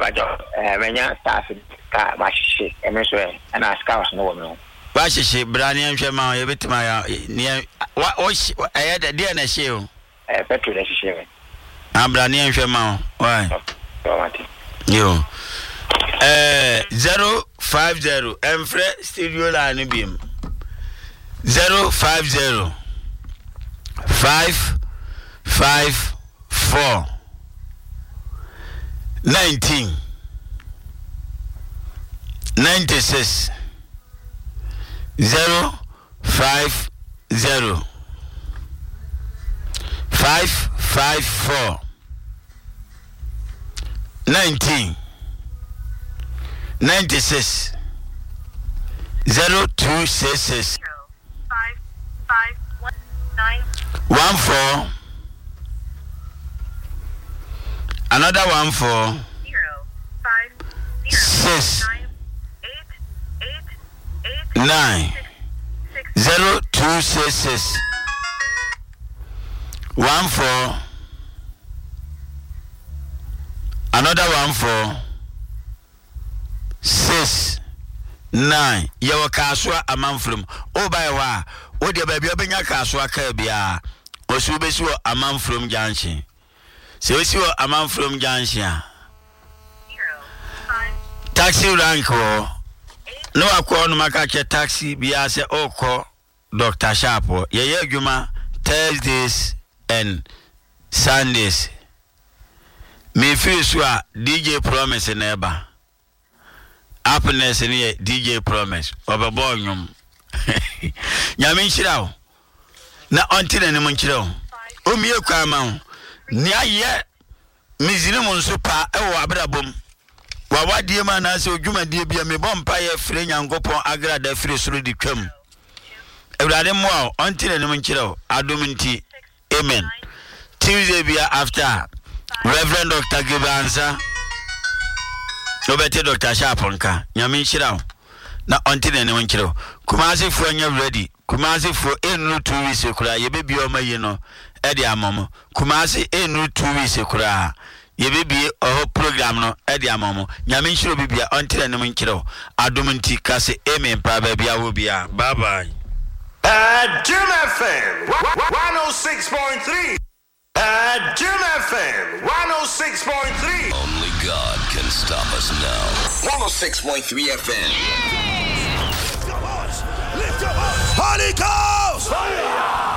bajo menya staff ka mashishi emeso and ask us no no bashishi brani anhwema ye betima ya ne wa ayeda de na hye o petrol na hye brani anhwema why yo 050 Emfre studio line bim 050 554 19 96 050 554 19 96 0266 14 another 14 6 9 0266 14 another 14 6 9 yewa kaswa amanfrum obaiwa odi baabi obenya kaswa ka bia osu besi wo amanfrum junction se osi wo amanfrum junction taxi rank wo no akọ no maka taxi bia se okọ Dr. Sharp ye adwuma Thursdays and Sundays me feel so DJ Promise neighbor happiness ni DJ Promise obabo nyum nyame nchirawo na ontine ne munchirawo o mie kwa ma ni aye mizirimu nso pa ewo abrabom wa wadie ma na se odwumadie bia me bompa ye fre nyankopon agrada fre soro di twam ewrade mo a ontine ne munchirawo adom nti amen Tuesday bia after Reverend Dr. Gibanza Obete Dr. Sharp nka nyame nchirawo na ontine ne munchirawo Kumasi fu anya ready Kumasi fu enu 2 weeks kura yebebi o mayi no e de amomo Kumasi enu 2 weeks kura yebebi o program no e de amomo nyame nchiro bibia ontine ne munchirawo adom nti kase amen pa ba bia wo bia bye bye Jim FM 106.3 Jim FM 106.3 Only God can stop us now 106.3 FM Lift your voice! Holy Ghost! Fire!